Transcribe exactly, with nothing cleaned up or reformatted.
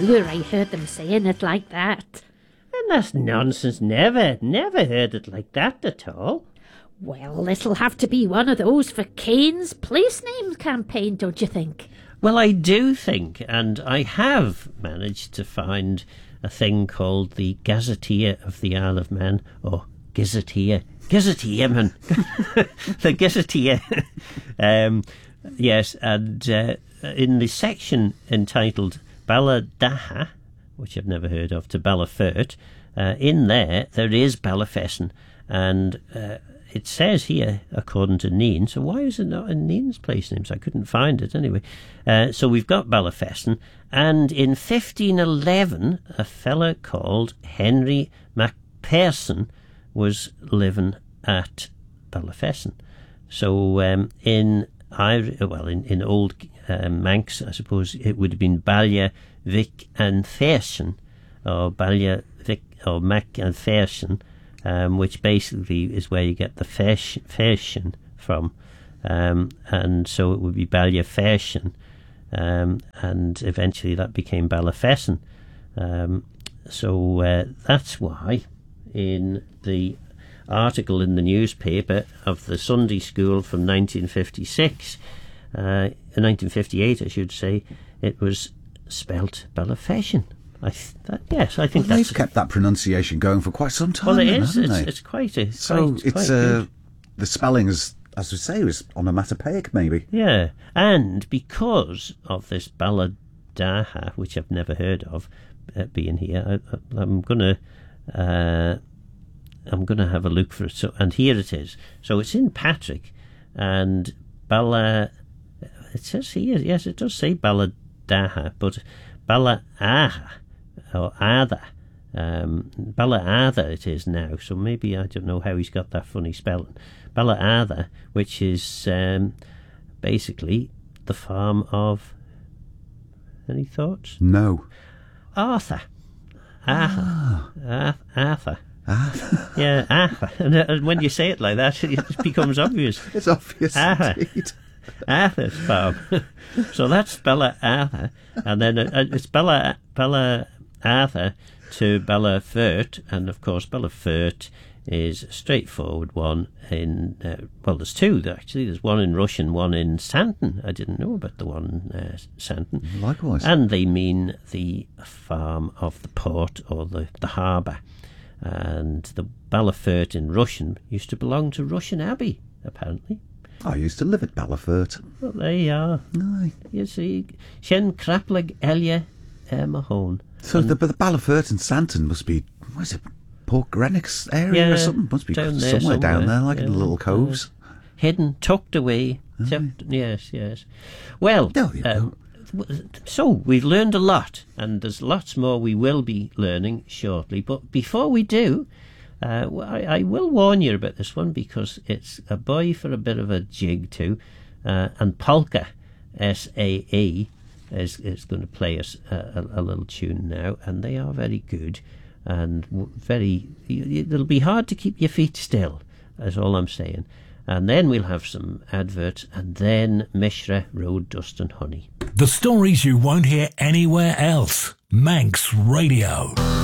sure I heard them saying it like that. And that's nonsense. Never, never heard it like that at all. Well, it'll have to be one of those for Kane's place name campaign, don't you think? Well, I do think, and I have managed to find a thing called the Gazetteer of the Isle of Man, or Gazetteer, Gazetteer, man, the Gazetteer. um, yes, and uh, in the section entitled Balladaha, which I've never heard of, to Ballafurt, uh, in there, there is Ballafesson, and uh, it says here, according to Neen, so why is it not in Neen's place names? I couldn't find it anyway. Uh, so we've got Ballafesson, and in fifteen eleven, a fella called Henry Macpherson was living at Ballafesson. So um, in well, in, in old um, Manx, I suppose it would have been Ballia Vic and Fersen, or Ballia Vic or Mac and Fersen. Um, which basically is where you get the Fersen from, um, and so it would be Ballia um, and eventually that became Ballafesson. Um, so uh, that's why in the article in the newspaper of the Sunday School from nineteen fifty-six, uh, nineteen fifty-eight I should say, it was spelt Ballafesson. I th- that, yes, I think well, that's... they've kept that pronunciation going for quite some time. Well, it then, is. haven't It's, they? it's quite a... So quite, it's quite uh, the spelling is, as we say, was onomatopoeic, maybe. Yeah, and because of this Balladaha, which I've never heard of, uh, being here, I, I, I'm gonna, uh, I'm gonna have a look for it. So, and here it is. So it's in Patrick, and Balla. It says here, yes, it does say Balladaha, but Ballaaha. Or Adha. Um, Ballaaha it is now, so maybe I don't know how he's got that funny spelling. Ballaaha, which is um, basically the farm of... Any thoughts? No. Arthur. Arthur. Ah. Arthur. Arthur. Yeah, Arthur. And when you say it like that, it becomes obvious. It's obvious Arthur. indeed. Arthur's farm. So that's Ballaaha, and then uh, it's Bella Bella Arthur to Ballafurt, and of course Ballafurt is a straightforward one in, uh, well, there's two actually. There's one in Russian, one in Santon. I didn't know about the one in uh, Santon. Likewise. And they mean the farm of the port or the, the harbour. And the Ballafurt in Russian used to belong to Russian Abbey, apparently. I used to live at Ballafurt. Well, there you are. Aye. You see, Shen Kraplig Elia Mahone. So the, but the Ballafurt and Santon must be, what is it, Port Greenock's area Yeah, or something? Must be down somewhere, there down somewhere, there, like yeah, in the little coves. uh, hidden, tucked away. Tucked, yes, yes. Well, There you um, w- so we've learned a lot, and there's lots more we will be learning shortly. But before we do, uh, w- I, I will warn you about this one, because it's a boy for a bit of a jig too, uh, and Polka, S A E, is, is going to play us a, a, a little tune now, and they are very good, and w- very, it'll be hard to keep your feet still, that's all I'm saying. And then we'll have some adverts, and then Mishra, Road, Dust and Honey. The stories you won't hear anywhere else. Manx Radio.